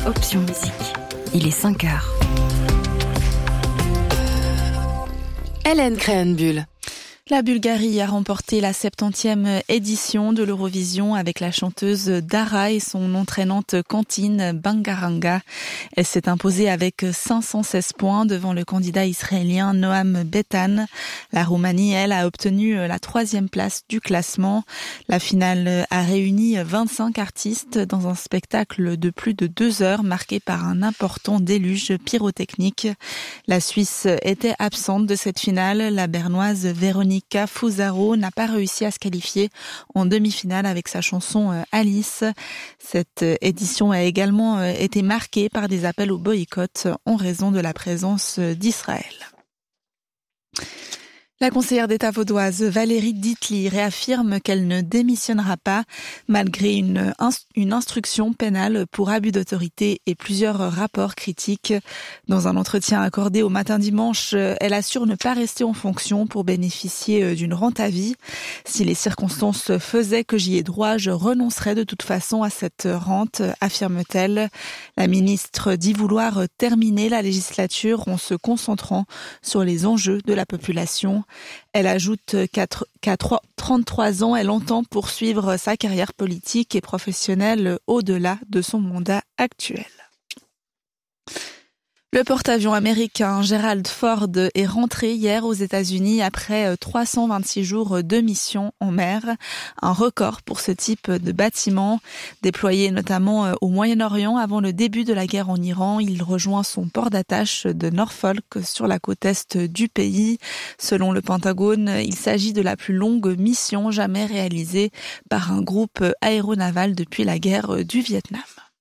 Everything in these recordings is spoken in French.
Option Musique. Il est 5h. Hélène Créhenbuhl. La Bulgarie a remporté la 70e édition de l'Eurovision avec la chanteuse Dara et son entraînante cantine Bangaranga. Elle s'est imposée avec 516 points devant le candidat israélien Noam Betan. La Roumanie, elle, a obtenu la 3e place du classement. La finale a réuni 25 artistes dans un spectacle de plus de 2 heures marqué par un important déluge pyrotechnique. La Suisse était absente de cette finale. La bernoise Véronique Fusaro n'a pas réussi à se qualifier en demi-finale avec sa chanson Alice. Cette édition a également été marquée par des appels au boycott en raison de la présence d'Israël. La conseillère d'État vaudoise Valérie Dietly réaffirme qu'elle ne démissionnera pas malgré une instruction pénale pour abus d'autorité et plusieurs rapports critiques. Dans un entretien accordé au Matin Dimanche, elle assure ne pas rester en fonction pour bénéficier d'une rente à vie. Si les circonstances faisaient que j'y ai droit, je renoncerais de toute façon à cette rente, affirme-t-elle. La ministre dit vouloir terminer la législature en se concentrant sur les enjeux de la population. Elle ajoute qu'à 33 ans, elle entend poursuivre sa carrière politique et professionnelle au-delà de son mandat actuel. Le porte-avions américain Gerald Ford est rentré hier aux États-Unis après 326 jours de mission en mer, un record pour ce type de bâtiment. Déployé notamment au Moyen-Orient avant le début de la guerre en Iran, il rejoint son port d'attache de Norfolk sur la côte est du pays. Selon le Pentagone, il s'agit de la plus longue mission jamais réalisée par un groupe aéronaval depuis la guerre du Vietnam.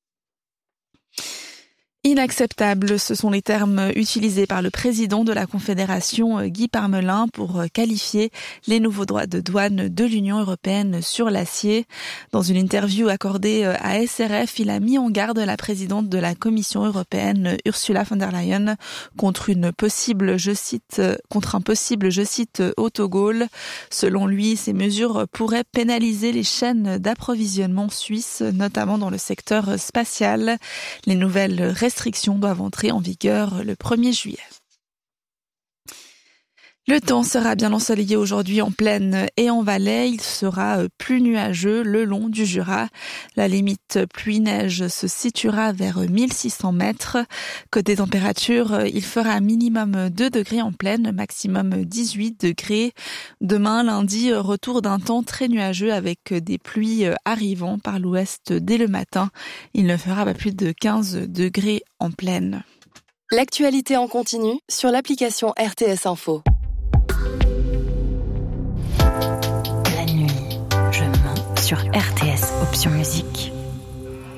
Inacceptable, ce sont les termes utilisés par le président de la Confédération, Guy Parmelin, pour qualifier les nouveaux droits de douane de l'Union européenne sur l'acier. Dans une interview accordée à SRF, il a mis en garde la présidente de la Commission européenne, Ursula von der Leyen, contre un possible, je cite, autogol. Selon lui, ces mesures pourraient pénaliser les chaînes d'approvisionnement suisses, notamment dans le secteur spatial. Les nouvelles restrictions doivent entrer en vigueur le 1er juillet. Le temps sera bien ensoleillé aujourd'hui en plaine et en Valais. Il sera plus nuageux le long du Jura. La limite pluie-neige se situera vers 1600 mètres. Côté température, il fera minimum 2 degrés en plaine, maximum 18 degrés. Demain, lundi, retour d'un temps très nuageux avec des pluies arrivant par l'ouest dès le matin. Il ne fera pas plus de 15 degrés en plaine. L'actualité en continu sur l'application RTS Info. La nuit, je mens sur RTS Option Musique.